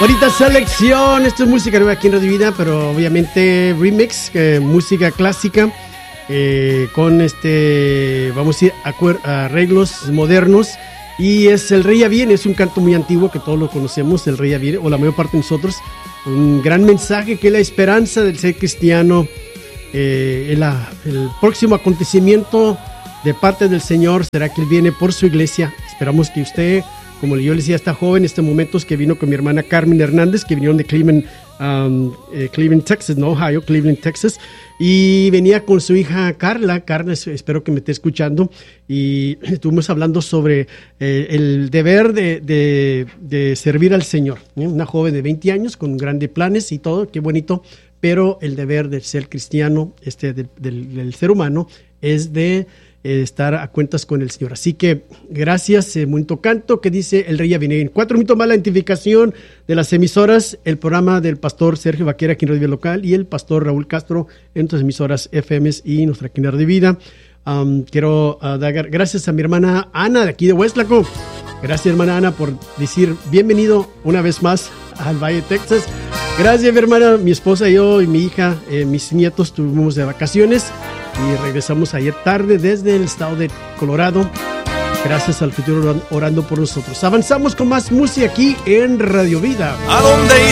Bonita selección, esto es música nueva aquí en Radio Vida, pero obviamente remix, música clásica, con vamos a ir a arreglos modernos, y es El Rey ya viene, es un canto muy antiguo que todos lo conocemos, El Rey ya viene, o la mayor parte de nosotros, un gran mensaje que es la esperanza del ser cristiano, el próximo acontecimiento de parte del Señor será que Él viene por su iglesia. Esperamos que usted, como yo le decía, está joven, en estos momentos que vino con mi hermana Carmen Hernández, que vinieron de Cleveland, Texas, no Ohio, Cleveland, Texas, y venía con su hija Carla, espero que me esté escuchando, y estuvimos hablando sobre el deber de servir al Señor, una joven de 20 años con grandes planes y todo, qué bonito, pero el deber de ser cristiano, del ser humano, es de estar a cuentas con el Señor. Así que gracias, bonito canto que dice El Rey ya viene. En 4 minutos más la identificación de las emisoras, el programa del pastor Sergio Vaquera aquí en Radio Vida Local y el pastor Raúl Castro en nuestras emisoras FMs y nuestra aquí en Radio Vida. Quiero dar gracias a mi hermana Ana de aquí de Westlaco. Gracias, hermana Ana, por decir bienvenido una vez más al Valle, Texas. Gracias, mi hermana, mi esposa, yo y mi hija, mis nietos estuvimos de vacaciones y regresamos ayer tarde desde el estado de Colorado. Gracias al futuro orando por nosotros. Avanzamos con más música aquí en Radio Vida. ¿A dónde